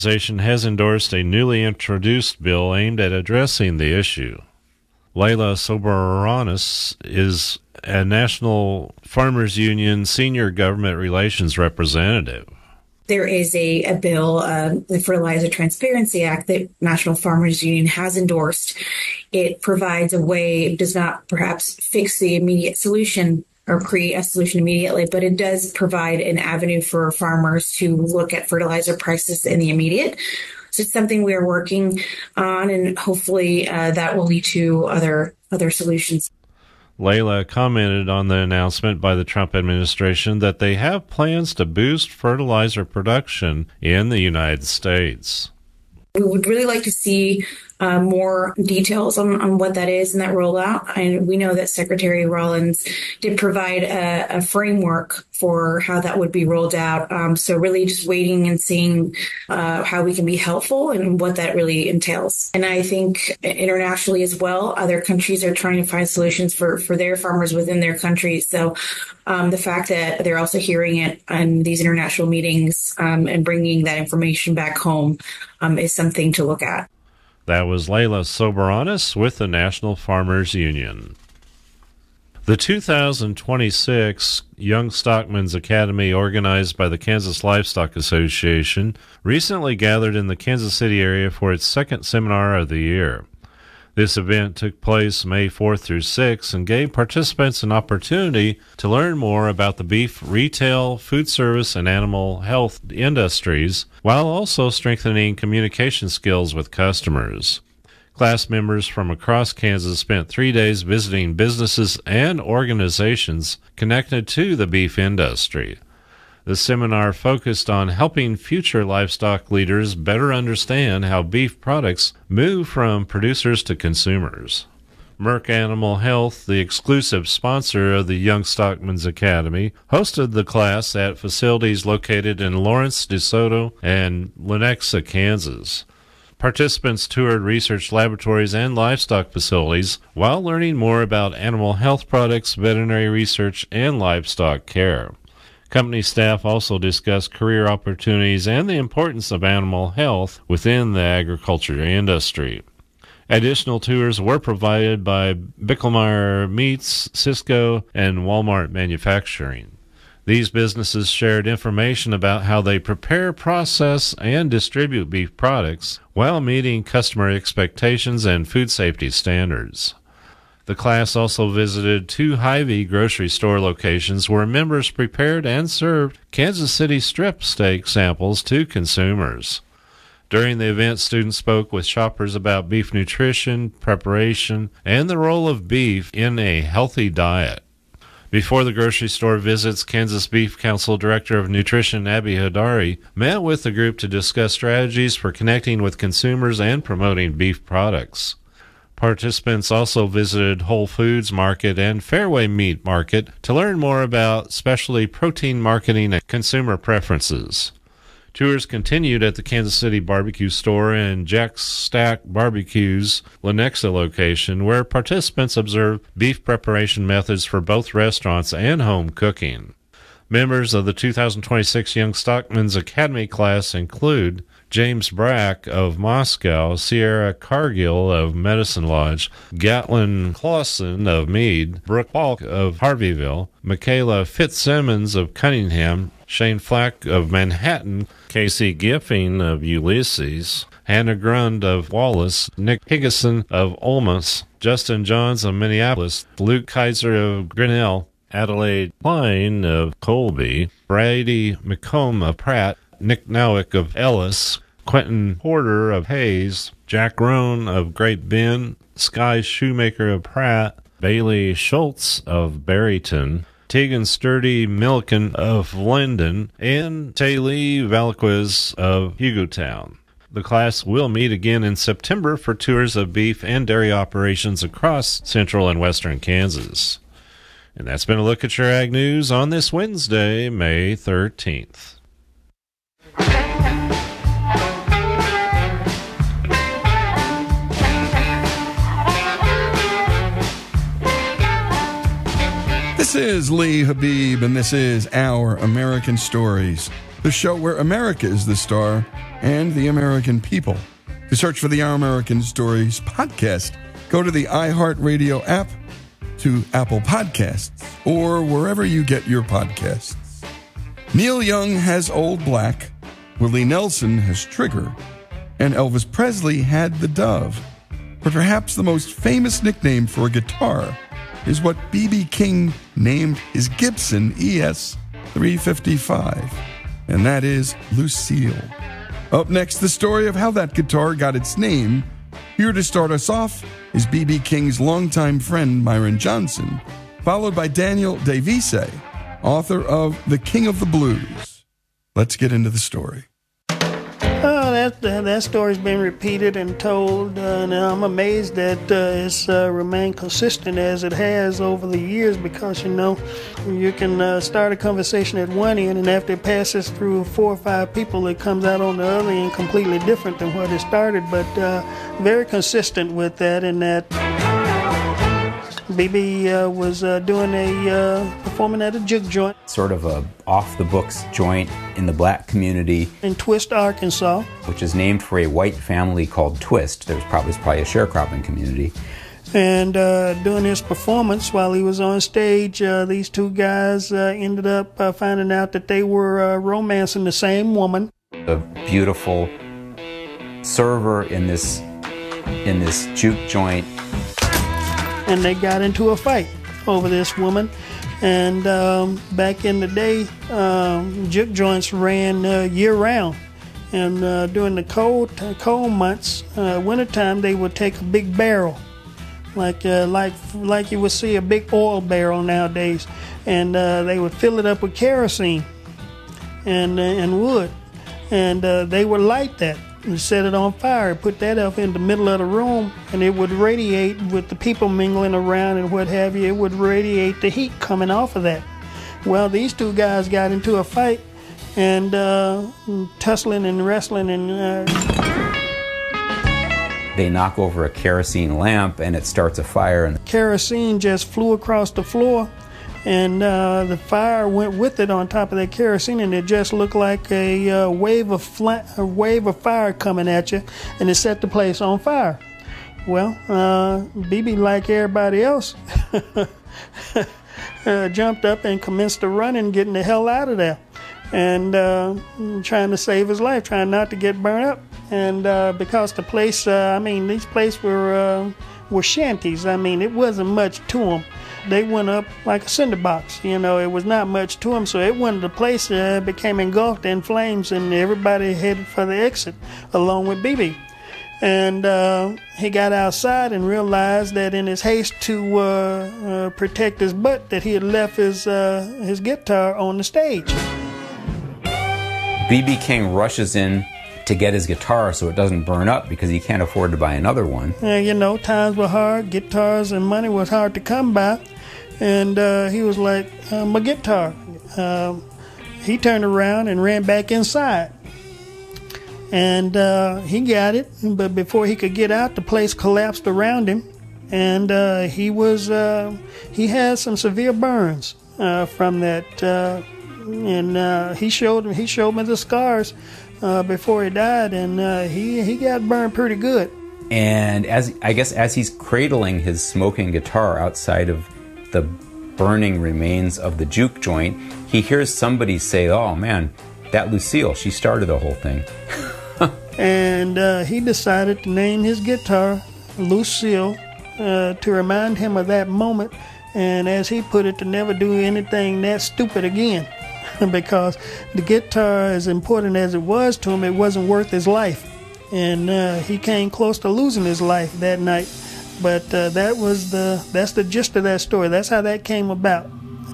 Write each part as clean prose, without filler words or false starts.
organization has endorsed a newly introduced bill aimed at addressing the issue. Leila Soberanis is a National Farmers Union Senior Government Relations Representative. There is a bill, the Fertilizer Transparency Act, that National Farmers Union has endorsed. It provides a way, it does not perhaps fix the immediate solution or create a solution immediately, but it does provide an avenue for farmers to look at fertilizer prices in the immediate. So it's something we are working on, and hopefully that will lead to other solutions. Leila commented on the announcement by the Trump administration that they have plans to boost fertilizer production in the United States. We would really like to see more details on what that is and that rollout. And we know that Secretary Rollins did provide a framework for how that would be rolled out. So really just waiting and seeing how we can be helpful and what that really entails. And I think internationally as well, other countries are trying to find solutions for their farmers within their countries. So the fact that they're also hearing it in these international meetings and bringing that information back home is something to look at. That was Leila Soberanis with the National Farmers Union. The 2026 Young Stockmen's Academy, organized by the Kansas Livestock Association, recently gathered in the Kansas City area for its second seminar of the year. This event took place May 4th through 6th and gave participants an opportunity to learn more about the beef retail, food service, and animal health industries, while also strengthening communication skills with customers. Class members from across Kansas spent 3 days visiting businesses and organizations connected to the beef industry. The seminar focused on helping future livestock leaders better understand how beef products move from producers to consumers. Merck Animal Health, the exclusive sponsor of the Young Stockmen's Academy, hosted the class at facilities located in Lawrence, DeSoto, and Lenexa, Kansas. Participants toured research laboratories and livestock facilities while learning more about animal health products, veterinary research, and livestock care. Company staff also discussed career opportunities and the importance of animal health within the agriculture industry. Additional tours were provided by Bickelmeyer Meats, Cisco, and Walmart Manufacturing. These businesses shared information about how they prepare, process, and distribute beef products while meeting customer expectations and food safety standards. The class also visited 2 Hy-Vee grocery store locations where members prepared and served Kansas City strip steak samples to consumers. During the event, students spoke with shoppers about beef nutrition, preparation, and the role of beef in a healthy diet. Before the grocery store visits, Kansas Beef Council Director of Nutrition Abby Hadari met with the group to discuss strategies for connecting with consumers and promoting beef products. Participants also visited Whole Foods Market and Fairway Meat Market to learn more about specialty protein marketing and consumer preferences. Tours continued at the Kansas City Barbecue Store and Jack's Stack Barbecue's Lenexa location, where participants observed beef preparation methods for both restaurants and home cooking. Members of the 2026 Young Stockmen's Academy class include James Brack of Moscow, Sierra Cargill of Medicine Lodge, Gatlin Clausen of Meade, Brooke Falk of Harveyville, Michaela Fitzsimmons of Cunningham, Shane Flack of Manhattan, Casey Giffing of Ulysses, Hannah Grund of Wallace, Nick Higgison of Olmus, Justin Johns of Minneapolis, Luke Kaiser of Grinnell, Adelaide Klein of Colby, Brady McComb of Pratt, Nick Nowick of Ellis, Quentin Porter of Hayes, Jack Rohn of Great Bend, Sky Shoemaker of Pratt, Bailey Schultz of Barryton, Tegan Sturdy Milliken of Linden, and Taylor Valquez of Hugotown. The class will meet again in September for tours of beef and dairy operations across central and western Kansas. And that's been a look at your Ag News on this Wednesday, May 13th. This is Lee Habib, and this is Our American Stories. the show where America is the star and the American people. To search for the Our American Stories podcast, go to the iHeartRadio app, to Apple Podcasts, or wherever you get your podcasts. Neil Young has Old Black, Willie Nelson has Trigger, and Elvis Presley had the Dove. But perhaps the most famous nickname for a guitar is what B.B. King named his Gibson ES 355, and that is Lucille. Up next, the story of how that guitar got its name. Here to start us off is B.B. King's longtime friend Myron Johnson, followed by Daniel DeVise, author of The King of the Blues. Let's get into the story. That story's been repeated and told, and I'm amazed that it's remained consistent as it has over the years, because, you can start a conversation at one end, and after it passes through 4 or 5 people, it comes out on the other end completely different than what it started, but very consistent with that, in that BB was performing at a juke joint. Sort of a off-the-books joint in the black community. In Twist, Arkansas. Which is named for a white family called Twist. There's probably a sharecropping community. And doing his performance, while he was on stage, these 2 guys ended up finding out that they were romancing the same woman. A beautiful server in this juke joint. And they got into a fight over this woman. And back in the day, juke joints ran year-round. And during the cold months, wintertime, they would take a big barrel, like you would see a big oil barrel nowadays, and they would fill it up with kerosene and wood, and they would light that and set it on fire, put that up in the middle of the room, and it would radiate with the people mingling around and what have you. It would radiate the heat coming off of that. Well, these 2 guys got into a fight and tussling and wrestling, and they knock over a kerosene lamp and it starts a fire, and kerosene just flew across the floor, and the fire went with it on top of that kerosene, and it just looked like a wave of fire coming at you, and it set the place on fire. Well, BB, like everybody else, jumped up and commenced to run and getting the hell out of there, and trying to save his life, trying not to get burned up. And because the place, these places were shanties. It wasn't much to them. They went up like a cinder box. It was not much to them. So the place became engulfed in flames, and everybody headed for the exit along with BB. And he got outside and realized that in his haste to protect his butt, that he had left his guitar on the stage. B.B. King rushes in to get his guitar so it doesn't burn up, because he can't afford to buy another one. Times were hard. Guitars and money was hard to come by. And he was like, my guitar. He turned around and ran back inside. And he got it, but before he could get out, the place collapsed around him. And he had some severe burns from that. And he showed me the scars before he died, and he got burned pretty good. And as he's cradling his smoking guitar outside of the burning remains of the juke joint, he hears somebody say, "Oh man, that Lucille, she started the whole thing." And he decided to name his guitar Lucille to remind him of that moment, and as he put it, to never do anything that stupid again. Because the guitar, as important as it was to him, it wasn't worth his life. And he came close to losing his life that night. But that's the gist of that story. That's how that came about.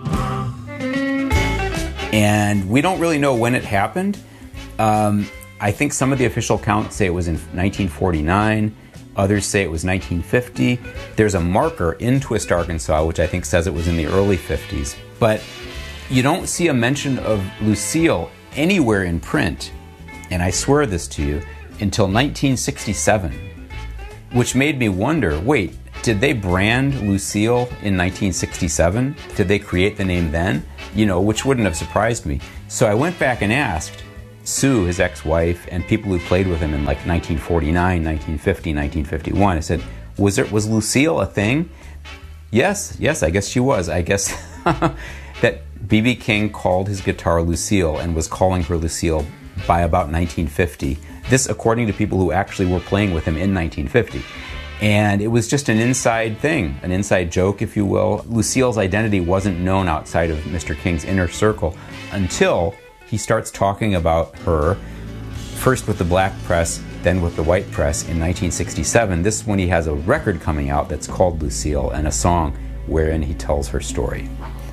And we don't really know when it happened. I think some of the official accounts say it was in 1949. Others say it was 1950. There's a marker in Twist, Arkansas, which I think says it was in the early 50s. But you don't see a mention of Lucille anywhere in print, and I swear this to you, until 1967, which made me wonder, wait, did they brand Lucille in 1967? Did they create the name then? Which wouldn't have surprised me. So I went back and asked Sue, his ex-wife, and people who played with him in like 1949, 1950, 1951. I said, was Lucille a thing? Yes, I guess she was. I guess that B.B. King called his guitar Lucille and was calling her Lucille by about 1950. This according to people who actually were playing with him in 1950. And it was just an inside thing, an inside joke, if you will. Lucille's identity wasn't known outside of Mr. King's inner circle until he starts talking about her, first with the black press, then with the white press in 1967. This is when he has a record coming out that's called Lucille and a song wherein he tells her story.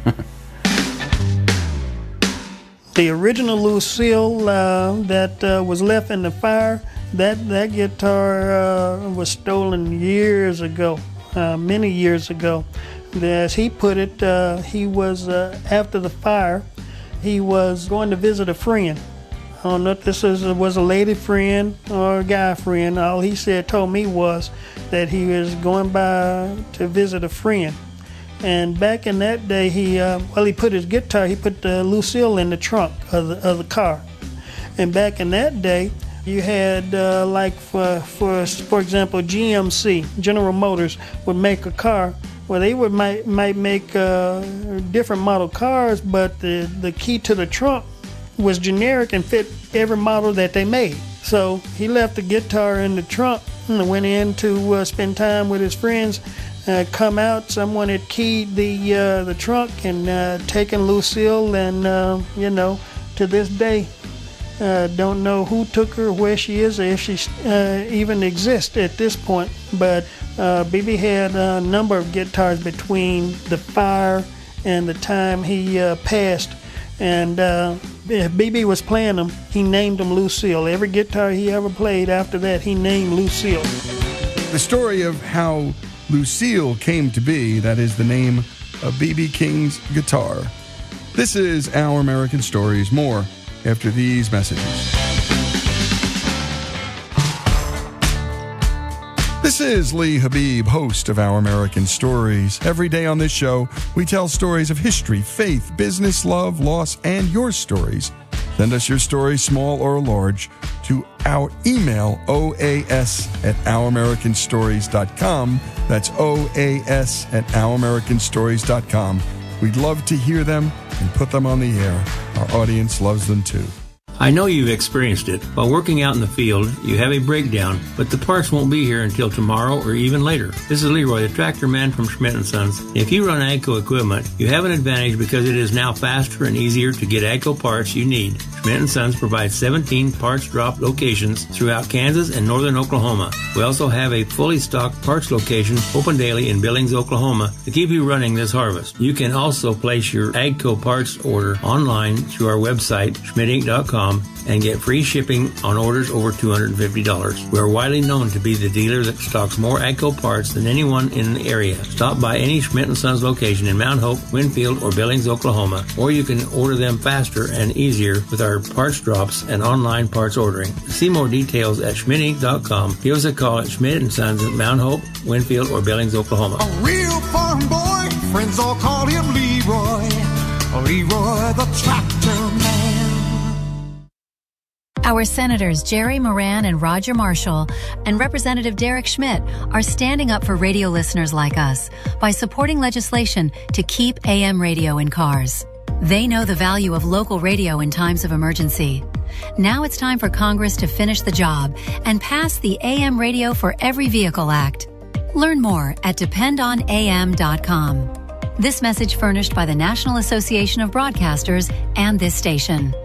The original Lucille that was left in the fire, that guitar was stolen years ago, many years ago. As he put it, he was, after the fire, he was going to visit a friend. I don't know if this was a lady friend or a guy friend. All he told me was that he was going by to visit a friend. And back in that day, he put his guitar, he put the Lucille in the trunk of the car. And back in that day, you had for example, GMC, General Motors, would make a car. Well, they might make different model cars, but the key to the trunk was generic and fit every model that they made. So he left the guitar in the trunk and went in to spend time with his friends. Come out, someone had keyed the trunk and taken Lucille, and to this day, don't know who took her, where she is, or if she even exists at this point. But B.B. had a number of guitars between the fire and the time he passed. And if B.B. was playing them, he named them Lucille. Every guitar he ever played after that, he named Lucille. The story of how Lucille came to be, that is the name of B.B. King's guitar. This is Our American Stories. More after these messages. This is Lee Habib, host of Our American Stories. Every day on this show, we tell stories of history, faith, business, love, loss, and your stories. Send us your story, small or large, to our email, oas@ouramericanstories.com. That's oas@ouramericanstories.com. We'd love to hear them and put them on the air. Our audience loves them too. I know you've experienced it. While working out in the field, you have a breakdown, but the parts won't be here until tomorrow or even later. This is Leroy, the tractor man from Schmidt & Sons. If you run AGCO equipment, you have an advantage because it is now faster and easier to get AGCO parts you need. Schmidt & Sons provides 17 parts drop locations throughout Kansas and northern Oklahoma. We also have a fully stocked parts location open daily in Billings, Oklahoma to keep you running this harvest. You can also place your AGCO parts order online through our website, schmidtinc.com, and get free shipping on orders over $250. We are widely known to be the dealer that stocks more AGCO parts than anyone in the area. Stop by any Schmidt & Sons location in Mount Hope, Winfield, or Billings, Oklahoma, or you can order them faster and easier with our parts drops and online parts ordering. See more details at schmidtinc.com. Give us a call at Schmidt & Sons at Mount Hope, Winfield, or Billings, Oklahoma. A real farm boy, friends all call him Leroy. Leroy the tractor man. Our Senators Jerry Moran and Roger Marshall and Representative Derek Schmidt are standing up for radio listeners like us by supporting legislation to keep AM radio in cars. They know the value of local radio in times of emergency. Now it's time for Congress to finish the job and pass the AM Radio for Every Vehicle Act. Learn more at dependonam.com. This message furnished by the National Association of Broadcasters and this station.